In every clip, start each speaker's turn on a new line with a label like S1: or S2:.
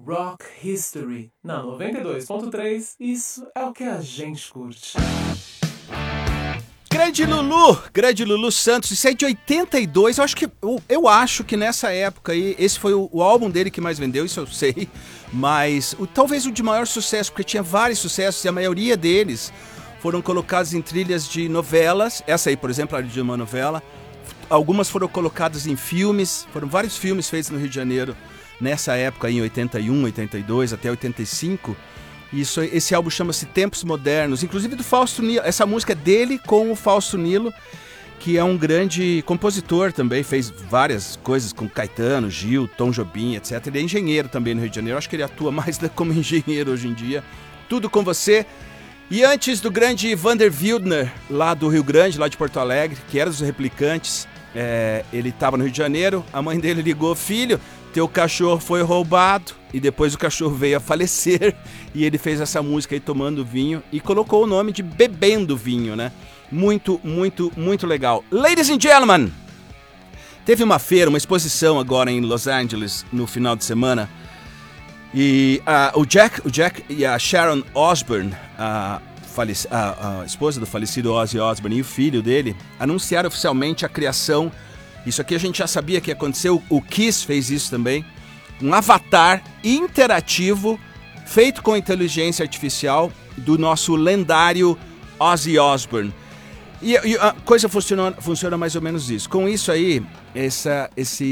S1: Rock History, na 92.3, isso é o que a gente curte.
S2: Grande Lulu Santos, isso é de 82, eu acho que nessa época aí, esse foi o álbum dele que mais vendeu, isso eu sei, mas talvez o de maior sucesso, porque tinha vários sucessos e a maioria deles foram colocados em trilhas de novelas, essa aí, por exemplo, era de uma novela, algumas foram colocadas em filmes, foram vários filmes feitos no Rio de Janeiro, nessa época aí, em 81, 82 até 85, esse álbum chama-se Tempos Modernos, inclusive do Fausto Nilo, essa música é dele com o Fausto Nilo, que é um grande compositor também, fez várias coisas com Caetano, Gil, Tom Jobim, etc. Ele é engenheiro também no Rio de Janeiro, acho que ele atua mais como engenheiro hoje em dia. Tudo com você. E antes do grande Vander Wildner, lá do Rio Grande, lá de Porto Alegre, que era dos Replicantes, ele estava no Rio de Janeiro, a mãe dele ligou: filho, teu cachorro foi roubado, e depois o cachorro veio a falecer, e ele fez essa música aí tomando vinho, e colocou o nome de Bebendo Vinho, né? Muito, muito, muito legal. Ladies and gentlemen, teve uma feira, uma exposição agora em Los Angeles, no final de semana, e o Jack e a Sharon Osbourne, a esposa do falecido Ozzy Osbourne e o filho dele, anunciaram oficialmente a criação. Isso aqui a gente já sabia que ia acontecer, o Kiss fez isso também, um avatar interativo feito com inteligência artificial do nosso lendário Ozzy Osbourne. E a coisa funciona mais ou menos isso. Com isso aí, essa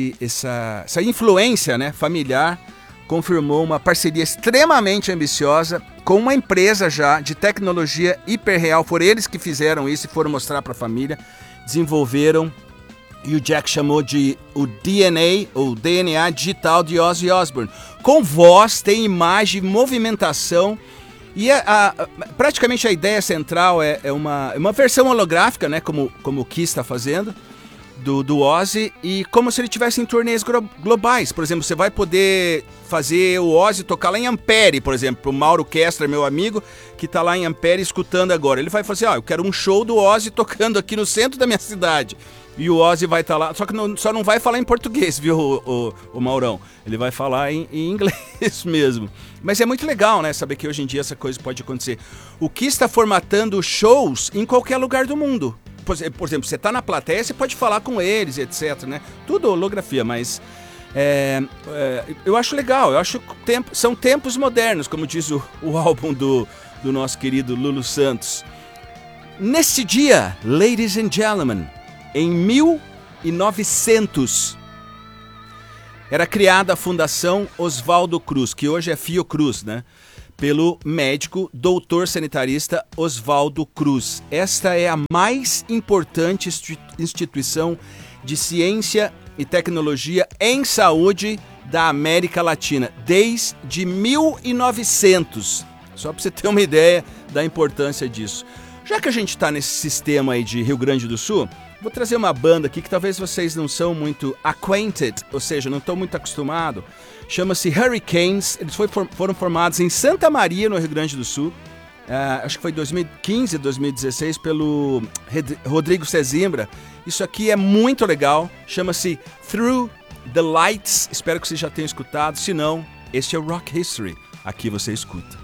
S2: influência, né, familiar confirmou uma parceria extremamente ambiciosa com uma empresa já de tecnologia hiperreal. Foram eles que fizeram isso e foram mostrar para a família, desenvolveram. E o Jack chamou de o DNA, ou DNA digital de Ozzy Osbourne. Com voz, tem imagem, movimentação. E praticamente a ideia central é uma versão holográfica, né, como o Kiss está fazendo, do Ozzy, e como se ele estivesse em turnês globais. Por exemplo, você vai poder fazer o Ozzy tocar lá em Ampere, por exemplo, o Mauro Kessler, meu amigo, que está lá em Ampere escutando agora. Ele vai fazer, eu quero um show do Ozzy tocando aqui no centro da minha cidade. E o Ozzy vai estar lá, só que só não vai falar em português, viu, o Maurão? Ele vai falar em inglês mesmo. Mas é muito legal, né, saber que hoje em dia essa coisa pode acontecer. O Kiss está formatando shows em qualquer lugar do mundo. Por exemplo, você está na plateia, você pode falar com eles, etc, né? Tudo holografia, mas eu acho legal, eu acho que são tempos modernos, como diz o álbum do nosso querido Lulu Santos. Nesse dia, ladies and gentlemen, em 1900, era criada a Fundação Oswaldo Cruz, que hoje é Fiocruz, né? Pelo médico, doutor sanitarista Oswaldo Cruz. Esta é a mais importante instituição de ciência e tecnologia em saúde da América Latina, desde 1900. Só para você ter uma ideia da importância disso. Já que a gente está nesse sistema aí de Rio Grande do Sul, vou trazer uma banda aqui que talvez vocês não são muito acquainted, ou seja, não estão muito acostumados. Chama-se Hurricanes. Eles foram formados em Santa Maria, no Rio Grande do Sul. Acho que foi 2015, 2016, pelo Rodrigo Cezimbra. Isso aqui é muito legal. Chama-se Through the Lights. Espero que vocês já tenham escutado. Se não, este é o Rock History. Aqui você escuta.